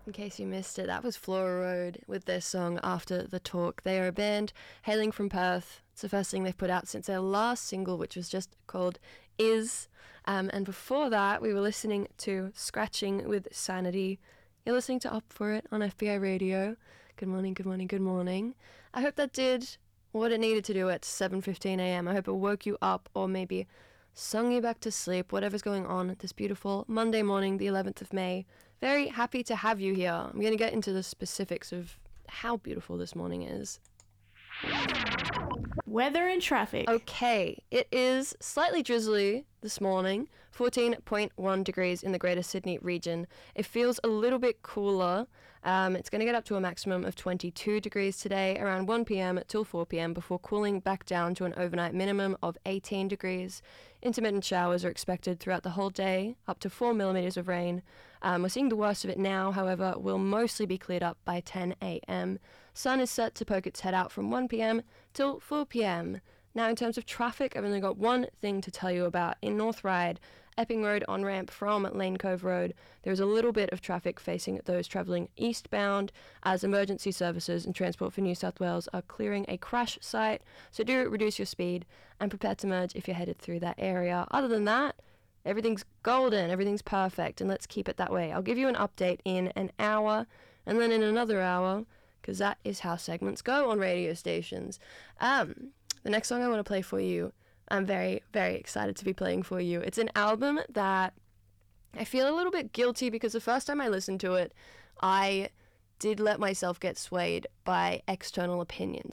In case you missed it, that was Flora Road with their song After the Talk. They are a band hailing from Perth. It's the first thing they've put out since their last single, which was just called Is. And before that, we were listening to Scratching with Sanity. You're listening to Up For It on FBI Radio. Good morning, good morning, good morning. I hope that did what it needed to do at 7:15 a.m. I hope it woke you up or maybe sung you back to sleep, whatever's going on this beautiful Monday morning, the 11th of May. Very happy to have you here. I'm going to get into the specifics of how beautiful this morning is. Weather and traffic. Okay, it is slightly drizzly this morning, 14.1 degrees in the Greater Sydney region. It feels a little bit cooler. It's going to get up to a maximum of 22 degrees today, around 1 p.m. till 4 p.m. before cooling back down to an overnight minimum of 18 degrees. Intermittent showers are expected throughout the whole day, up to 4 millimeters of rain. We're seeing the worst of it now, however, will mostly be cleared up by 10 a.m. Sun is set to poke its head out from 1 p.m. till 4 p.m. Now, in terms of traffic, I've only got one thing to tell you about. In North Ryde, Epping Road on-ramp from Lane Cove Road, there's a little bit of traffic facing those travelling eastbound as emergency services and Transport for New South Wales are clearing a crash site, so do reduce your speed and prepare to merge if you're headed through that area. Other than that, everything's golden, everything's perfect, and let's keep it that way. I'll give you an update in an hour, and then in another hour, because that is how segments go on radio stations. The next song I want to play for you, I'm very, very excited to be playing for you. It's an album that I feel a little bit guilty because the first time I listened to it, I did let myself get swayed by external opinions.